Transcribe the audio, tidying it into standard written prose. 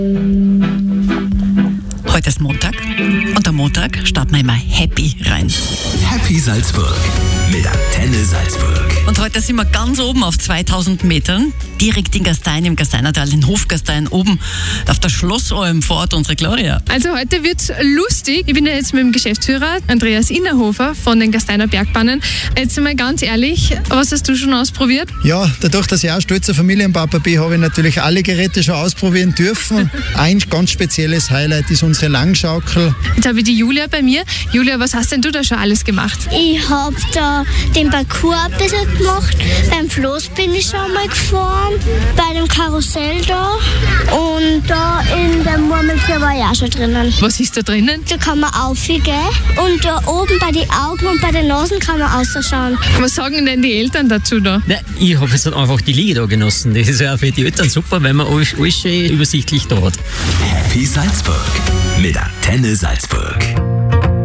Heute ist Montag und am Montag starten wir immer happy rein. Happy Salzburg mit Antenne Salzburg. Und heute sind wir ganz oben auf 2000 Metern, direkt in Gastein, im Gasteinertal, in Hofgastein, oben auf der Schlossalm vor Ort, unsere Gloria. Also heute wird's lustig. Ich bin ja jetzt mit dem Geschäftsführer Andreas Innerhofer von den Gasteiner Bergbahnen. Jetzt einmal ganz ehrlich, was hast du schon ausprobiert? Ja, dadurch, dass ich auch stolzer Familienpapa bin, habe ich natürlich alle Geräte schon ausprobieren dürfen. Ein ganz spezielles Highlight ist unsere Langschaukel. Jetzt habe ich die Julia bei mir. Julia, was hast denn du da schon alles gemacht? Ich habe da den Parcours ein bisschen gemacht. Beim Floß bin ich schon mal gefahren. Bei dem Karussell da. Und da in der Murmeltier war ich auch schon drinnen. Was ist da drinnen? Da kann man aufgehen. Und da oben bei den Augen und bei den Nasen kann man ausschauen. Was sagen denn die Eltern dazu da? Nein, ich habe jetzt einfach die Liege da genossen. Das ist ja auch für die Eltern super, weil man alles schön übersichtlich da hat. Happy Salzburg mit Antenne Salzburg.